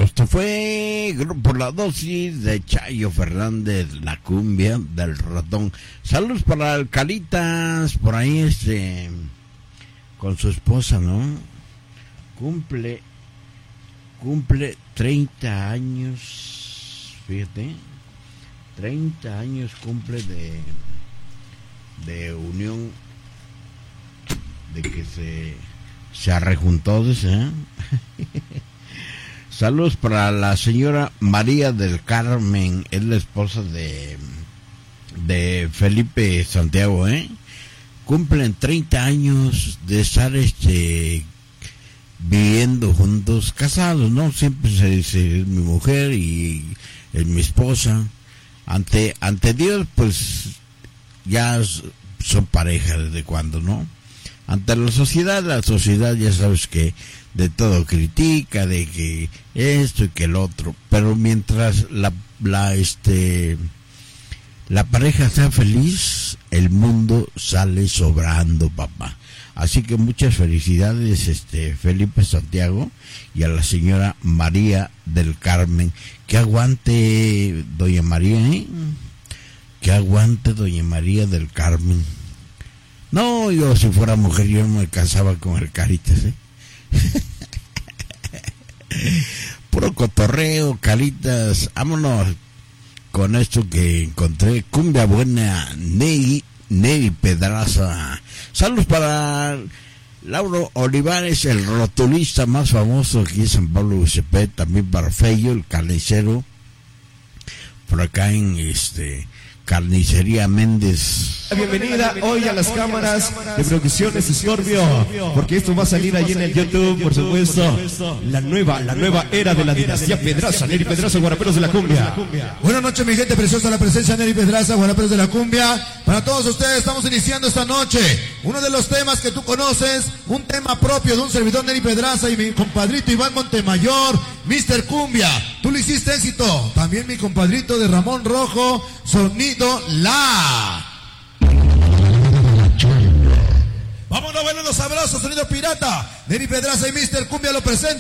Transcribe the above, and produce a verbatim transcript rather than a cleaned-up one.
Bueno, esto fue Grupo La Dosis de Chayo Fernández, la cumbia del ratón. Saludos para el Calitas, por ahí este, con su esposa, ¿no? Cumple, cumple treinta años, fíjate, treinta años cumple de, de unión, de que se, se arrejuntó, ¿eh? Saludos para la señora María del Carmen, es la esposa de, de Felipe Santiago, ¿eh? Cumplen treinta años de estar este viviendo juntos, casados, ¿no? Siempre se dice, es mi mujer y es mi esposa. Ante, ante Dios, pues, ya son pareja desde cuando, ¿no? Ante la sociedad, la sociedad ya sabes que de todo critica, de que esto y que el otro, pero mientras la, la este la pareja sea feliz, el mundo sale sobrando, papá. Así que muchas felicidades, este Felipe Santiago, y a la señora María del Carmen. Que aguante doña María, ¿eh? Que aguante doña María del Carmen. No, yo si fuera mujer yo no me casaba con el Caritas, ¿eh? Puro cotorreo, Caritas. Vámonos con esto que encontré. Cumbia buena, Ney, Ney Pedraza. Saludos para Lauro Olivares, el rotulista más famoso aquí en San Pablo U C P. También para Feyo, el carnicero, por acá en este Carnicería Méndez. Bienvenida hoy a las cámaras de Producciones Scorpio, porque esto va a salir allí en el YouTube, por supuesto. La nueva, la nueva era de la dinastía Pedraza, Neri Pedraza, Guaraperos de la Cumbia. Buenas noches, mi gente preciosa, la presencia de Neri Pedraza, Guaraperos de la Cumbia. Para todos ustedes estamos iniciando esta noche uno de los temas que tú conoces, un tema propio de un servidor Neri Pedraza y mi compadrito Iván Montemayor, mister Cumbia. Tú le hiciste éxito. También mi compadrito de Ramón Rojo, Sonido La. Vámonos, buenos los abrazos, Sonido Pirata. Neri Pedraza y mister Cumbia lo presentan.